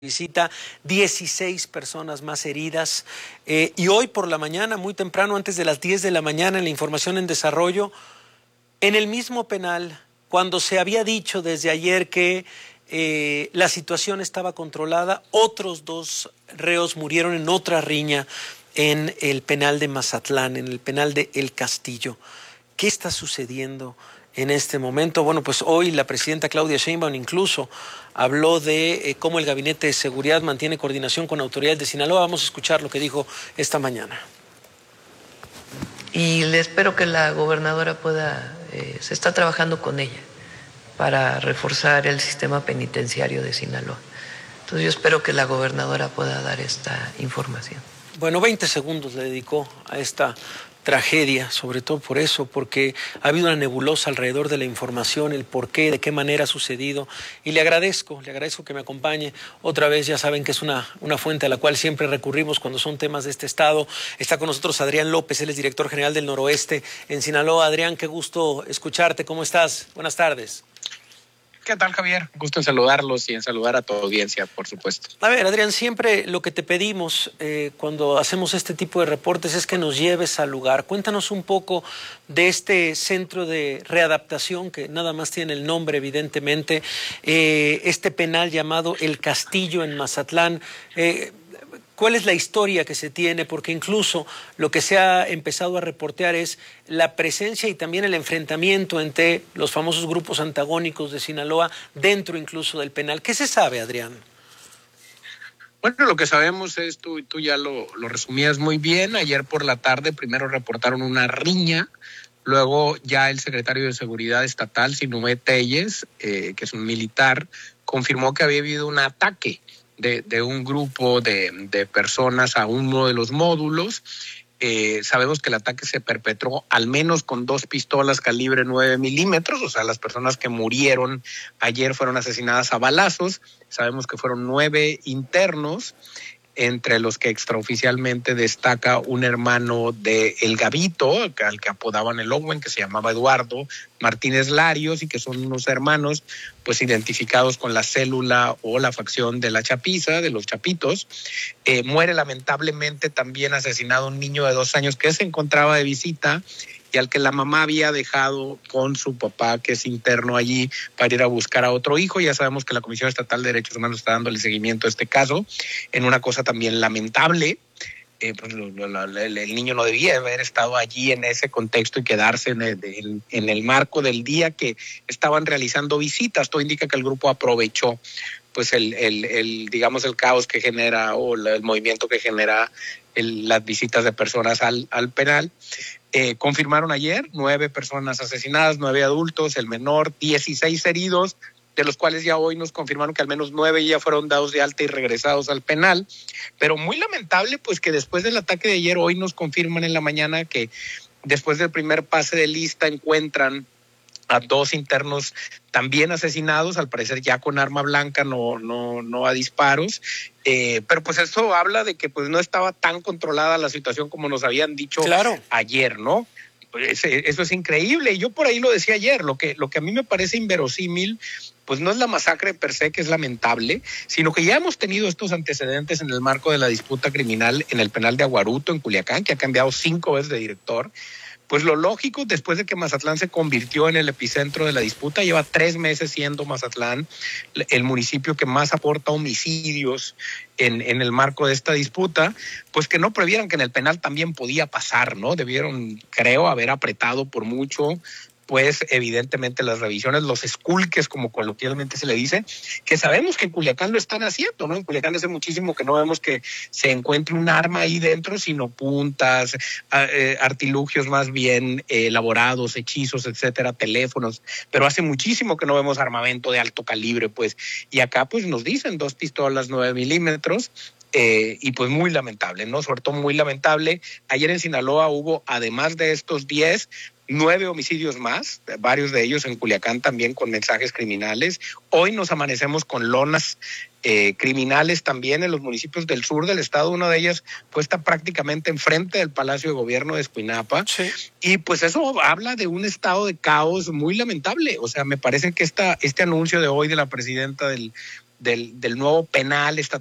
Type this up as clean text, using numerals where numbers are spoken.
visita, 16 personas más heridas. Y hoy por la mañana, muy temprano, antes de las 10 de la mañana, en la información en desarrollo, en el mismo penal, cuando se había dicho desde ayer que la situación estaba controlada, otros dos reos murieron en otra riña en el penal de Mazatlán, en el penal de El Castillo. ¿Qué está sucediendo en este momento? Bueno, pues hoy la presidenta Claudia Sheinbaum incluso habló de cómo el Gabinete de Seguridad mantiene coordinación con autoridades de Sinaloa. Vamos a escuchar lo que dijo esta mañana. Y le espero que la gobernadora pueda, se está trabajando con ella para reforzar el sistema penitenciario de Sinaloa. Entonces yo espero que la gobernadora pueda dar esta información. Bueno, 20 segundos le dedicó a esta tragedia, sobre todo por eso, porque ha habido una nebulosa alrededor de la información, el por qué, de qué manera ha sucedido, y le agradezco que me acompañe otra vez. Ya saben que es una fuente a la cual siempre recurrimos cuando son temas de este estado. Está con nosotros Adrián López, él es director general del Noroeste en Sinaloa. Adrián, qué gusto escucharte, ¿cómo estás? Buenas tardes. ¿Qué tal, Javier? Gusto en saludarlos y en saludar a tu audiencia, por supuesto. A ver, Adrián, siempre lo que te pedimos cuando hacemos este tipo de reportes es que nos lleves al lugar. Cuéntanos un poco de este centro de readaptación, que nada más tiene el nombre, evidentemente, este penal llamado El Castillo en Mazatlán. ¿Cuál es la historia que se tiene? Porque incluso lo que se ha empezado a reportear es la presencia y también el enfrentamiento entre los famosos grupos antagónicos de Sinaloa dentro incluso del penal. ¿Qué se sabe, Adrián? Bueno, lo que sabemos es, tú ya lo resumías muy bien. Ayer por la tarde primero reportaron una riña, luego ya el secretario de Seguridad Estatal, Sinué Telles, que es un militar, confirmó que había habido un ataque de un grupo de personas a uno de los módulos. Sabemos que el ataque se perpetró al menos con 2 pistolas calibre 9 milímetros, o sea, las personas que murieron ayer fueron asesinadas a balazos. Sabemos que fueron 9 internos, entre los que extraoficialmente destaca un hermano de El Gabito, al que apodaban el Owen, que se llamaba Eduardo Martínez Larios, y que son unos hermanos pues identificados con la célula o la facción de la chapiza, de los chapitos. Muere lamentablemente también asesinado un niño de 2 años que se encontraba de visita y al que la mamá había dejado con su papá, que es interno allí, para ir a buscar a otro hijo. Ya sabemos que la Comisión Estatal de Derechos Humanos está dándole seguimiento a este caso, en una cosa también lamentable. Pues el niño no debía haber estado allí en ese contexto y quedarse en el marco del día que estaban realizando visitas. Todo indica que el grupo aprovechó pues digamos el caos que genera o el movimiento que genera las visitas de personas al penal. Confirmaron ayer 9 personas asesinadas, 9 adultos, el menor, 16 heridos, de los cuales ya hoy nos confirmaron que al menos 9 ya fueron dados de alta y regresados al penal. Pero muy lamentable pues que después del ataque de ayer, hoy nos confirman en la mañana que después del primer pase de lista encuentran a 2 internos también asesinados, al parecer ya con arma blanca, no a disparos. Pero pues eso habla de que pues no estaba tan controlada la situación como nos habían dicho ayer, ¿no? Pues eso es increíble. Y yo por ahí lo decía ayer, lo que a mí me parece inverosímil, pues no es la masacre per se, que es lamentable, sino que ya hemos tenido estos antecedentes en el marco de la disputa criminal en el penal de Aguaruto, en Culiacán, que ha cambiado 5 veces de director. Pues lo lógico, después de que Mazatlán se convirtió en el epicentro de la disputa, lleva 3 meses siendo Mazatlán el municipio que más aporta homicidios en el marco de esta disputa, pues que no previeran que en el penal también podía pasar, ¿no? Debieron, creo, haber apretado por mucho, pues evidentemente las revisiones, los esculques, como coloquialmente se le dice, que sabemos que en Culiacán lo están haciendo, ¿no? En Culiacán hace muchísimo que no vemos que se encuentre un arma ahí dentro, sino puntas, artilugios más bien elaborados, hechizos, etcétera, teléfonos, pero hace muchísimo que no vemos armamento de alto calibre, pues, y acá pues nos dicen 2 pistolas 9 milímetros, y pues muy lamentable, ¿no? Sobre todo muy lamentable. Ayer en Sinaloa hubo, además de estos 10, 9 homicidios más, varios de ellos en Culiacán también con mensajes criminales. Hoy nos amanecemos con lonas criminales también en los municipios del sur del estado, una de ellas puesta prácticamente enfrente del Palacio de Gobierno de Escuinapa. Sí. Y pues eso habla de un estado de caos muy lamentable. O sea, me parece que este anuncio de hoy de la presidenta del del nuevo penal estatal